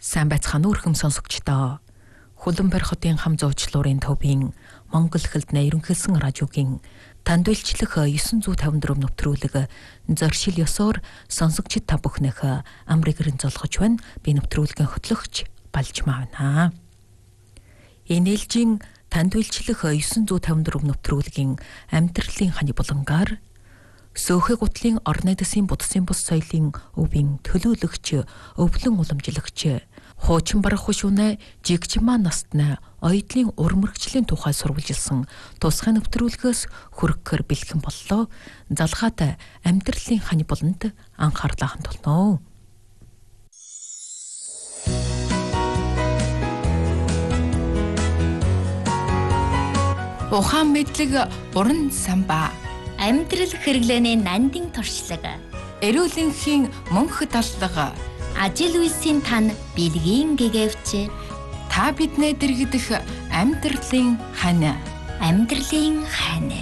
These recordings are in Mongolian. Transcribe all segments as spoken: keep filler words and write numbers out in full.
Сайн байцгаана уу өрхөм сонсогчдоо. Хуланбар хотын хам зуучлуурын төвийн Монгол хэлд нэрнхэлсэн радиогийн танд үйлчлэх нine fifty-four нэвтрүүлэг зоршил ёсоор сонсогчид та бүхнийх амрэгэрэн золгож байна. Би нэвтрүүлгийн хөтлөгч Балжмаа байна. Энэ ээлжийн танд үйлчлэх nine fifty-four нэвтрүүлгийн амьдралын хани булангаар Сөөхэ гутлын орны дэсийн будсын бус соёлын өвийн төлөөлөгч, өвлөн уламжлагч, хуучин барах хушуунай жигчмаа настна ойдлын урмөргчлийн тухай сурвалжилсан тусгай нэвтрүүлгээс хүргэхээр бэлхэн боллоо. Залгаатай амьдралын хани буланд анхаарлаа хандуулно. Ухаан мэдлэг уран самбаа амьдрал хэрэглээний нандин туршлаг. Эрүүлэнхийн мөнх даллага. Ажил үйлсийн тань бэлгийн гэгэвч. Та биднээ дэргдэх амьдралын хань. Амьдралын хань.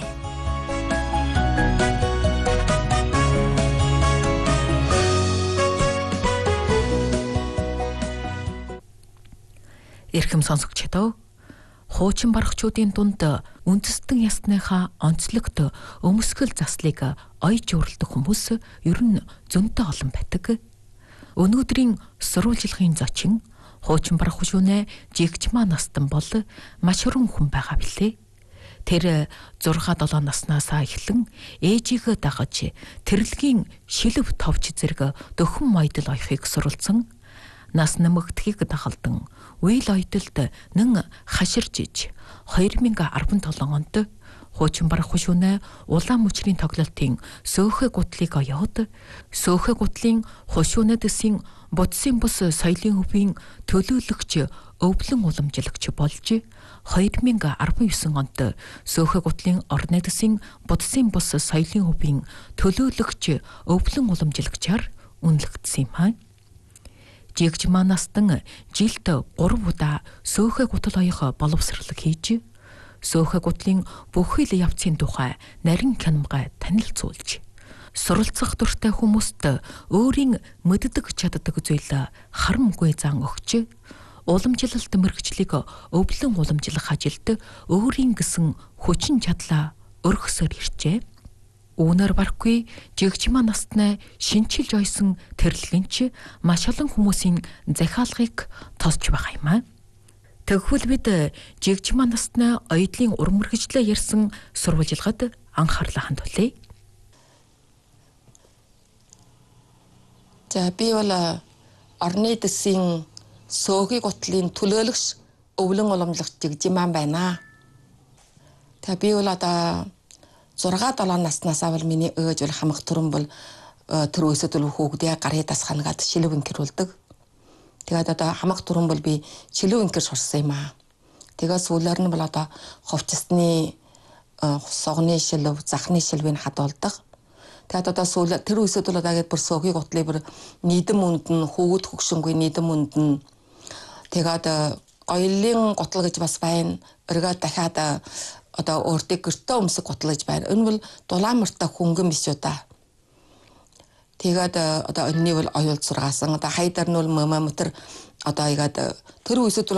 Эрхэм сонсогчдоо, хуучин барахчуудын дунд үндэстэн ясныхаа онцлогт өмсгөл заслыг ойж уралдах хүмүүс ер нь зөнтэй олон байдаг. Өнөөдрийн сурвалжлагын зочин хуучин барах хушуунай жигчмаа настан бол маш хуран хүн байгаа билээ. Тэр six seven наснаасаа эхлэн ээжийгээ дагаж тэрэлгийн шилв товч зэрэг дөхөн мойдол оёхыг суралцсан. Нас нэмэгдэхийг дагалдан үйл ойдолд нэн хаширж иж two thousand seven онд хуучин барах хушуунай улаан мөчрийн тоглолтын Сөөхэ гутлыг оёод Сөөхэ гутлын хушуунай дэсийн будсын бус соёлын өвийн төлөөлөгч, өвлөн уламжлагч болж two thousand nineteen онд Сөөхэ гутлын орны дэсийн будсын бус соёлын өвийн төлөөлөгч, өвлөн уламжлагчаар үнэлэгдсэн юм аа. Жигчмаа настан жилд three удаа Сөөхэ гутал оёх боловсрал хийж, Сөөхэ гутлын бүх ил явцын тухай нарийн киномгай танилцуулж, суралцах дуртай хүмүүст өөрийн мэддэг чаддаг зүйл харамгүй зан өгч, уламжлалт мэргэжлийг өвлөн уламжлах ажилд өөрийн гэсэн хүчин чадлаа өргөсөөр иржээ. Үүнээр барахгүй жигчмаа настнаа шинчилж ойсон тэрлэгэнч маш олон хүмүүсийн захиалгыг тосч байгаа юм аа. Тэгвэл бид жигчмаа настнаа ойдлын урмөргөжлөө ярьсан сурвалжилгад анхаарлаа хандуулъя. За би бол орны дэсийн Сөөхэ гутлын төлөөлөгч, өвлөн уламжлагч жигчмаа байна. За би бол одоо six seven наснаасаа бол миний ээж бол хамаг түрэн бол тэр өсөд бол хүүхдээ гарын дасхангаад шилв инкэрүүлдэг. Тэгээд одоо хамаг түрэн бол би шилв инкэр сурсан юм аа. Тэгээд сүүлээр нь бол одоо ховчсны согны шилв, захны шилвийг хадуулдаг. Тэгээд одоо сүүл тэр өсөд бол одоо бүр Сөөхэ гутлын бүр нийдэм үнд нь хөвгөд хөгшингүй нийдэм үнд нь тэгээд гоёлын гутал гэж бас байна. Өргөө дахиад одоо өөртөө гэртээ өмсөг гутал гэж байна. Энэ бол дулаамартай хөнгөн биш үү та. Тэгээд одоо өнний бол оюул сургаасан. Одоо хайдар нь бол мөмө мөтөр одоо ягаад тэр үсэд